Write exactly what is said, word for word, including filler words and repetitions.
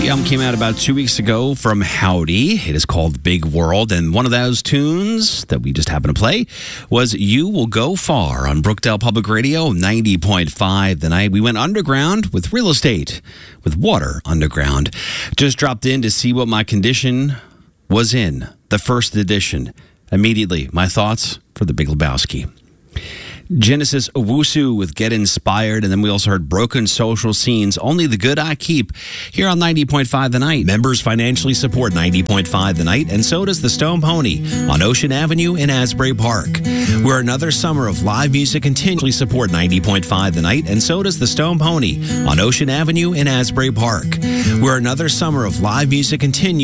The album came out about two weeks ago from Howdy. It is called Big World, and one of those tunes that we just happened to play was You Will Go Far on Brookdale Public Radio, ninety point five The Night. We went underground with real estate, with water underground. Just dropped in to see what my condition was in, the first edition. Immediately, my thoughts for The Big Lebowski. Genesis Owusu with Get Inspired, and then we also heard Broken Social Scenes, Only the Good I Keep, here on ninety point five The Night. Members financially support ninety point five The Night, and so does the Stone Pony on Ocean Avenue in Asbury Park. Where another summer of live music continually support ninety point five The Night, and so does the Stone Pony on Ocean Avenue in Asbury Park. Where another summer of live music continues.